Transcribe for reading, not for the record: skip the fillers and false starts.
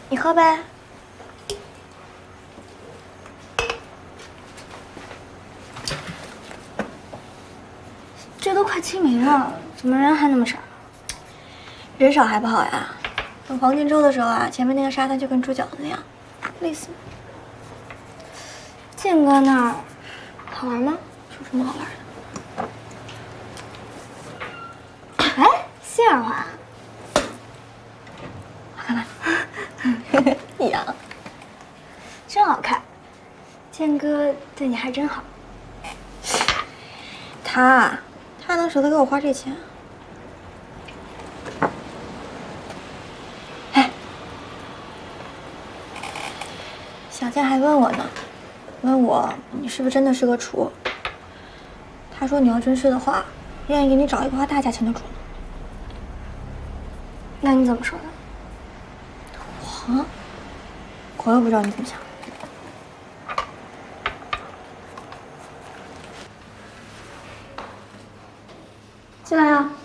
你喝呗。这都快清明了，怎么人还那么少？人少还不好呀，等黄金周的时候啊，前面那个沙滩就跟猪脚子那样，累死了。建哥那儿好玩吗？有什么好玩的？哎，谢尔华，好看吗？你呀，真好看。建哥对你还真好。他能舍得给我花这钱？哎，小健还问我呢，问我你是不是真的是个厨？他说你要真是的话，愿意给你找一个花大价钱的厨。那你怎么说的？我又不知道你怎么想。进来呀。